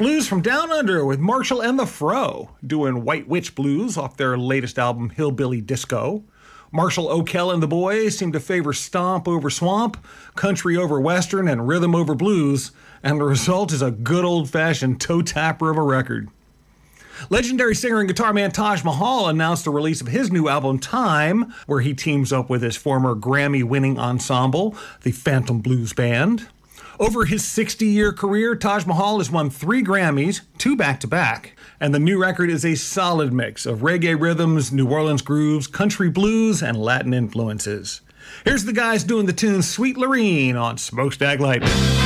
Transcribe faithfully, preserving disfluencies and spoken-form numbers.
blues from down under with Marshall and the Fro doing White Witch Blues off their latest album, Hillbilly Disco. Marshall O'Kell and the boys seem to favor stomp over swamp, country over western, and rhythm over blues, and the result is a good old-fashioned toe tapper of a record. Legendary singer and guitar man Taj Mahal announced the release of his new album, Time, where he teams up with his former Grammy-winning ensemble, the Phantom Blues Band. Over his sixty-year career, Taj Mahal has won three Grammys, two back-to-back, and the new record is a solid mix of reggae rhythms, New Orleans grooves, country blues, and Latin influences. Here's the guys doing the tune Sweet Lorene on Smokestack Lightning.